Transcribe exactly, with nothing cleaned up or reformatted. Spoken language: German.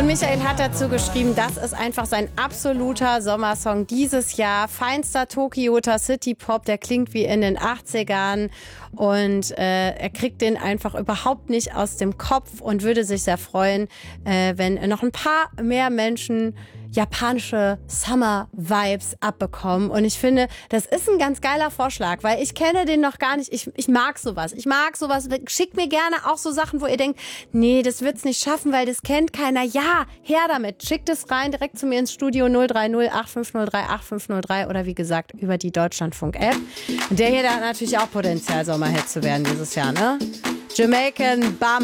Und Michael hat dazu geschrieben, das ist einfach sein absoluter Sommersong dieses Jahr. Feinster Tokyota City Pop, der klingt wie in den achtzigern und äh, er kriegt den einfach überhaupt nicht aus dem Kopf und würde sich sehr freuen, äh, wenn noch ein paar mehr Menschen japanische Summer-Vibes abbekommen. Und ich finde, das ist ein ganz geiler Vorschlag, weil ich kenne den noch gar nicht. Ich, ich mag sowas. Ich mag sowas. Schickt mir gerne auch so Sachen, wo ihr denkt, nee, das wird's nicht schaffen, weil das kennt keiner. Ja, her damit. Schickt es rein, direkt zu mir ins Studio null drei null acht fünf null drei acht fünf null drei oder wie gesagt über die Deutschlandfunk-App. Der hier da hat natürlich auch Potenzial, Sommerhit zu werden dieses Jahr, ne? Jamaican Bum.